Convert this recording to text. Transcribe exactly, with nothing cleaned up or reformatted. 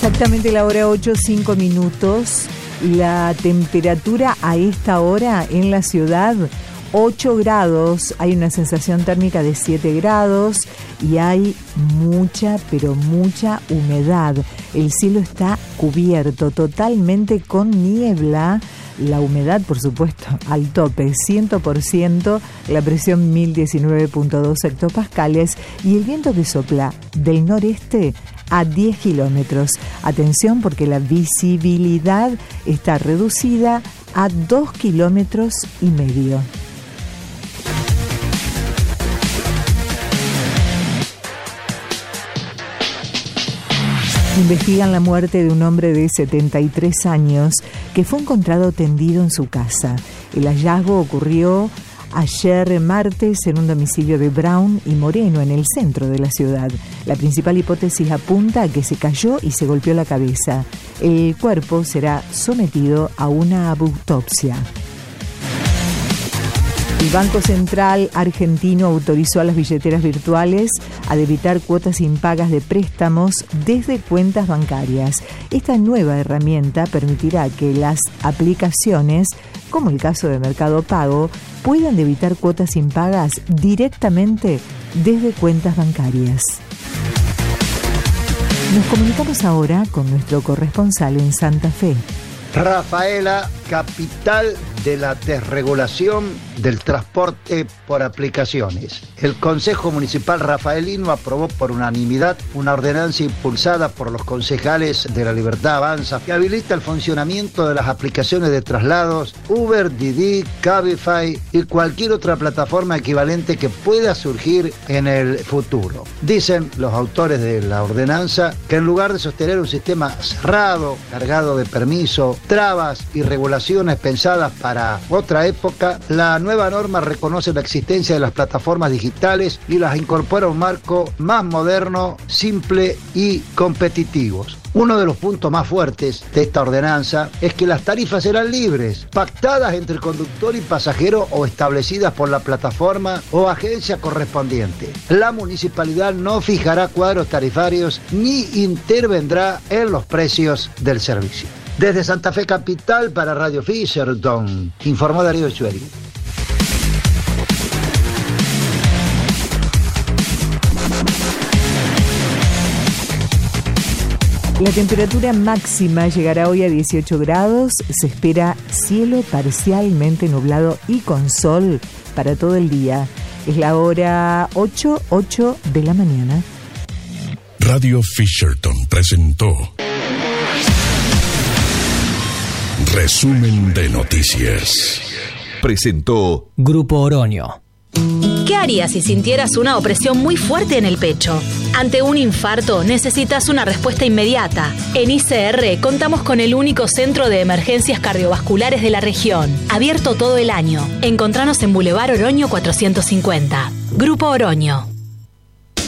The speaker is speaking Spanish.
Exactamente la hora ocho, cinco minutos. La temperatura a esta hora en la ciudad, ocho grados. Hay una sensación térmica de siete grados y hay mucha, pero mucha humedad. El cielo está cubierto totalmente con niebla. La humedad, por supuesto, al tope, cien por ciento, la presión mil diecinueve punto dos hectopascales y el viento que sopla del noreste a diez kilómetros. Atención porque la visibilidad está reducida a dos kilómetros y medio. Investigan la muerte de un hombre de setenta y tres años que fue encontrado tendido en su casa. El hallazgo ocurrió ayer martes en un domicilio de Brown y Moreno, en el centro de la ciudad. La principal hipótesis apunta a que se cayó y se golpeó la cabeza. El cuerpo será sometido a una autopsia. El Banco Central argentino autorizó a las billeteras virtuales a debitar cuotas impagas de préstamos desde cuentas bancarias. Esta nueva herramienta permitirá que las aplicaciones, como el caso de Mercado Pago, puedan debitar cuotas impagas directamente desde cuentas bancarias. Nos comunicamos ahora con nuestro corresponsal en Santa Fe. Rafaela, capital de la desregulación del transporte por aplicaciones. El Consejo Municipal rafaelino aprobó por unanimidad una ordenanza impulsada por los concejales de La Libertad Avanza que habilita el funcionamiento de las aplicaciones de traslados Uber, Didi, Cabify y cualquier otra plataforma equivalente que pueda surgir en el futuro. Dicen los autores de la ordenanza que en lugar de sostener un sistema cerrado, cargado de permisos, trabas y regulaciones pensadas para otra época, la nueva norma reconoce la existencia de las plataformas digitales y las incorpora a un marco más moderno, simple y competitivo. Uno de los puntos más fuertes de esta ordenanza es que las tarifas serán libres, pactadas entre el conductor y pasajero o establecidas por la plataforma o agencia correspondiente. La municipalidad no fijará cuadros tarifarios ni intervendrá en los precios del servicio. Desde Santa Fe Capital para Radio Fisherton, informó Darío Echueri. La temperatura máxima llegará hoy a dieciocho grados. Se espera cielo parcialmente nublado y con sol para todo el día. Es la hora ocho, ocho de la mañana. Radio Fisherton presentó Resumen de Noticias. Presentó Grupo Oroño. ¿Qué harías si sintieras una opresión muy fuerte en el pecho? Ante un infarto necesitas una respuesta inmediata. En I C R contamos con el único centro de emergencias cardiovasculares de la región, abierto todo el año. Encontranos en Boulevard Oroño cuatrocientos cincuenta. Grupo Oroño.